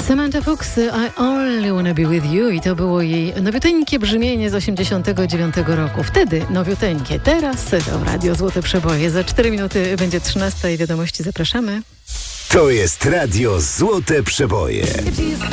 Samantha Fox, I Only Wanna Be With You, i to było jej nowiuteńkie brzmienie z 89 roku. Wtedy nowiuteńkie, teraz to Radio Złote Przeboje. Za 4 minuty będzie 13 i wiadomości, zapraszamy. To jest Radio Złote Przeboje.